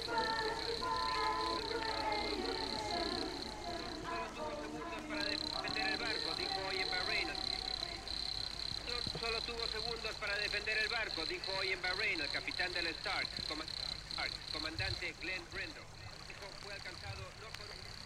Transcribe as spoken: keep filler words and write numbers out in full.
Solo tuvo segundos para defender el barco, dijo hoy en Bahrein el capitán del Stark, comandante Glenn Brindle. Fue alcanzado no por un...